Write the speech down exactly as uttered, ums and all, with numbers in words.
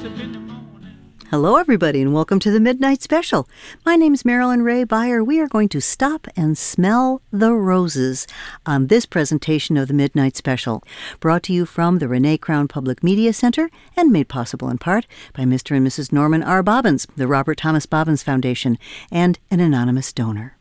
Hello, everybody, and welcome to the Midnight Special. My name is Marilyn Ray Beyer. We are going to stop and smell the roses on this presentation of the Midnight Special, brought to you from the Renee Crown Public Media Center and made possible in part by Mister and Missus Norman R. Bobbins, the Robert Thomas Bobbins Foundation, and an anonymous donor.